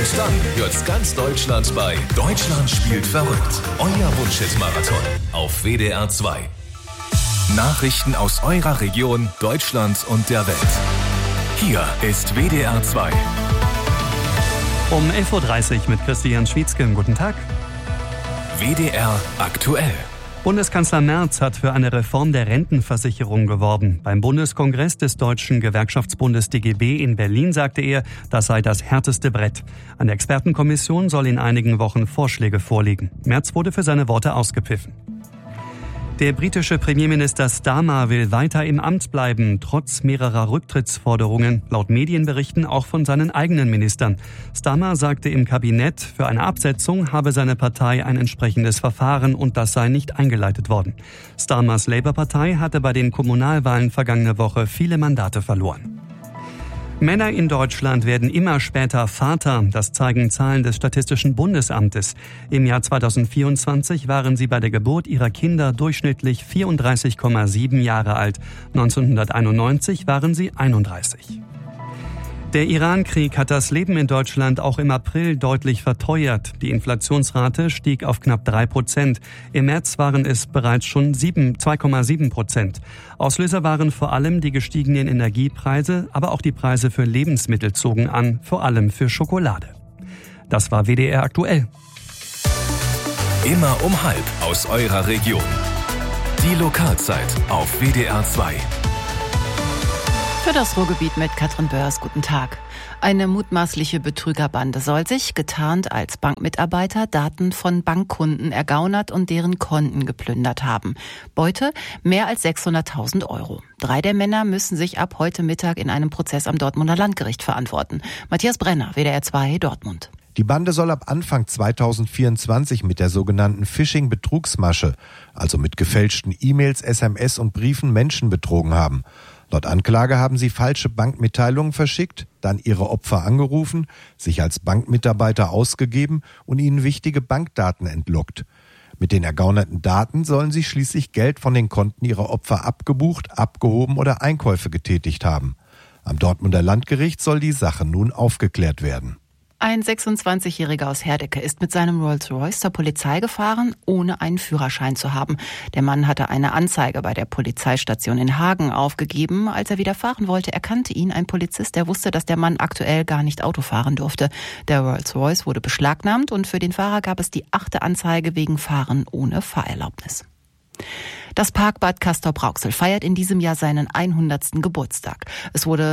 Und dann hört's ganz Deutschland bei Deutschland spielt verrückt. Euer Wunschhit-Marathon auf WDR 2. Nachrichten aus eurer Region, Deutschland und der Welt. Hier ist WDR 2. Um 11.30 Uhr mit Christian Schwietzke. Guten Tag. WDR aktuell. Bundeskanzler Merz hat für eine Reform der Rentenversicherung geworben. Beim Bundeskongress des Deutschen Gewerkschaftsbundes DGB in Berlin sagte er, das sei das härteste Brett. An der Expertenkommission soll in einigen Wochen Vorschläge vorliegen. Merz wurde für seine Worte ausgepfiffen. Der britische Premierminister Starmer will weiter im Amt bleiben, trotz mehrerer Rücktrittsforderungen, laut Medienberichten auch von seinen eigenen Ministern. Starmer sagte im Kabinett, für eine Absetzung habe seine Partei ein entsprechendes Verfahren und das sei nicht eingeleitet worden. Starmers Labour-Partei hatte bei den Kommunalwahlen vergangene Woche viele Mandate verloren. Männer in Deutschland werden immer später Vater, das zeigen Zahlen des Statistischen Bundesamtes. Im Jahr 2024 waren sie bei der Geburt ihrer Kinder durchschnittlich 34,7 Jahre alt. 1991 waren sie 31. Der Iran-Krieg hat das Leben in Deutschland auch im April deutlich verteuert. Die Inflationsrate stieg auf knapp 3%. Im März waren es bereits schon 2,7%. Auslöser waren vor allem die gestiegenen Energiepreise, aber auch die Preise für Lebensmittel zogen an, vor allem für Schokolade. Das war WDR aktuell. Immer um 12 aus eurer Region. Die Lokalzeit auf WDR 2. Für das Ruhrgebiet mit Katrin Börs, guten Tag. Eine mutmaßliche Betrügerbande soll sich, getarnt als Bankmitarbeiter, Daten von Bankkunden ergaunert und deren Konten geplündert haben. Beute mehr als 600.000 €. 3 der Männer müssen sich ab heute Mittag in einem Prozess am Dortmunder Landgericht verantworten. Matthias Brenner, WDR 2 Dortmund. Die Bande soll ab Anfang 2024 mit der sogenannten Phishing-Betrugsmasche, also mit gefälschten E-Mails, SMS und Briefen, Menschen betrogen haben. Laut Anklage haben sie falsche Bankmitteilungen verschickt, dann ihre Opfer angerufen, sich als Bankmitarbeiter ausgegeben und ihnen wichtige Bankdaten entlockt. Mit den ergaunerten Daten sollen sie schließlich Geld von den Konten ihrer Opfer abgebucht, abgehoben oder Einkäufe getätigt haben. Am Dortmunder Landgericht soll die Sache nun aufgeklärt werden. Ein 26-Jähriger aus Herdecke ist mit seinem Rolls-Royce zur Polizei gefahren, ohne einen Führerschein zu haben. Der Mann hatte eine Anzeige bei der Polizeistation in Hagen aufgegeben. Als er wieder fahren wollte, erkannte ihn ein Polizist, der wusste, dass der Mann aktuell gar nicht Auto fahren durfte. Der Rolls-Royce wurde beschlagnahmt und für den Fahrer gab es die 8. Anzeige wegen Fahren ohne Fahrerlaubnis. Das Parkbad Castrop-Rauxel feiert in diesem Jahr seinen 100. Geburtstag. Es wurde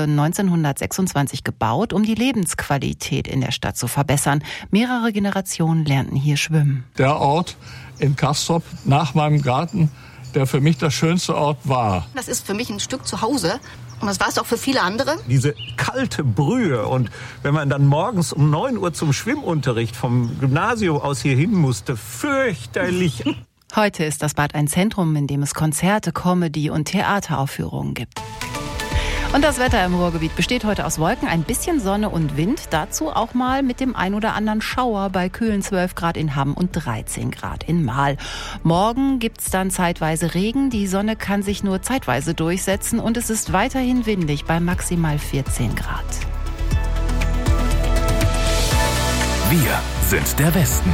1926 gebaut, um die Lebensqualität in der Stadt zu verbessern. Mehrere Generationen lernten hier schwimmen. Der Ort in Castrop nach meinem Garten, der für mich der schönste Ort war. Das ist für mich ein Stück zu Hause. Und das war es auch für viele andere. Diese kalte Brühe und wenn man dann morgens um 9 Uhr zum Schwimmunterricht vom Gymnasium aus hier hin musste, fürchterlich. Heute ist das Bad ein Zentrum, in dem es Konzerte, Comedy- und Theateraufführungen gibt. Und das Wetter im Ruhrgebiet besteht heute aus Wolken, ein bisschen Sonne und Wind. Dazu auch mal mit dem ein oder anderen Schauer bei kühlen 12 Grad in Hamm und 13 Grad in Mahl. Morgen gibt's dann zeitweise Regen. Die Sonne kann sich nur zeitweise durchsetzen und es ist weiterhin windig bei maximal 14 Grad. Wir sind der Westen.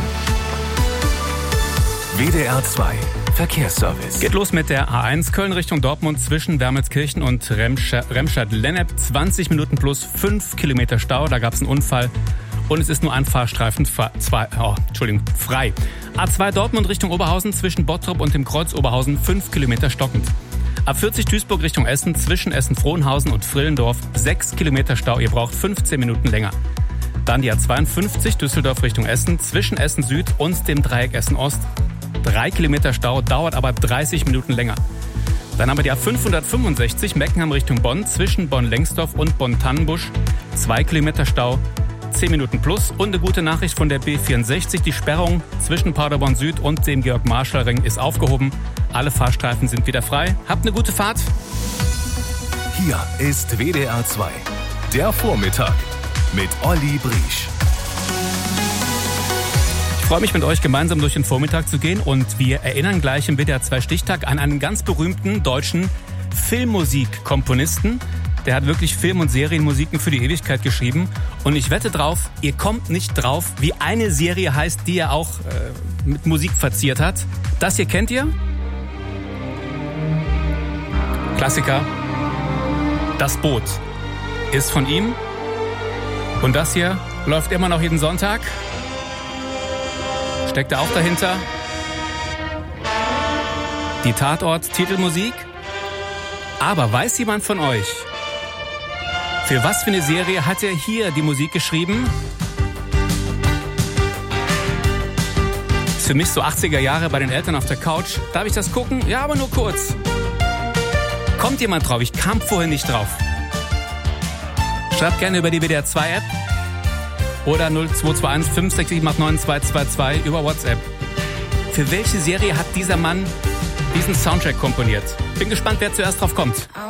WDR 2 Verkehrsservice. Geht los mit der A1 Köln Richtung Dortmund zwischen Wermelskirchen und Remscheid-Lennep. 20 Minuten plus 5 Kilometer Stau. Da gab es einen Unfall und es ist nur ein Fahrstreifen frei. A2 Dortmund Richtung Oberhausen zwischen Bottrop und dem Kreuz Oberhausen 5 Kilometer stockend. A40 Duisburg Richtung Essen zwischen Essen-Frohnhausen und Frillendorf 6 Kilometer Stau. Ihr braucht 15 Minuten länger. Dann die A52 Düsseldorf Richtung Essen zwischen Essen Süd und dem Dreieck Essen Ost. 3 Kilometer Stau, dauert aber 30 Minuten länger. Dann haben wir die A565 Meckenheim Richtung Bonn zwischen Bonn-Lengsdorf und Bonn-Tannenbusch. 2 Kilometer Stau, 10 Minuten plus. Und eine gute Nachricht von der B64. Die Sperrung zwischen Paderborn Süd und dem Georg-Marschall-Ring ist aufgehoben. Alle Fahrstreifen sind wieder frei. Habt eine gute Fahrt. Hier ist WDR 2. Der Vormittag mit Olli Briesch. Ich freue mich, mit euch gemeinsam durch den Vormittag zu gehen und wir erinnern gleich im WDR 2 Stichtag an einen ganz berühmten deutschen Filmmusikkomponisten. Der hat wirklich Film- und Serienmusiken für die Ewigkeit geschrieben. Und ich wette drauf, ihr kommt nicht drauf, wie eine Serie heißt, die er auch mit Musik verziert hat. Das hier kennt ihr? Klassiker. Das Boot ist von ihm. Und das hier läuft immer noch jeden Sonntag. Steckt er auch dahinter? Die Tatort-Titelmusik. Aber weiß jemand von euch, für was für eine Serie hat er hier die Musik geschrieben? Ist für mich so 80er Jahre bei den Eltern auf der Couch. Darf ich das gucken? Ja, aber nur kurz. Kommt jemand drauf? Ich kam vorhin nicht drauf. Schreibt gerne über die WDR 2 App oder 0221 567 222 über WhatsApp. Für welche Serie hat dieser Mann diesen Soundtrack komponiert? Bin gespannt, wer zuerst drauf kommt.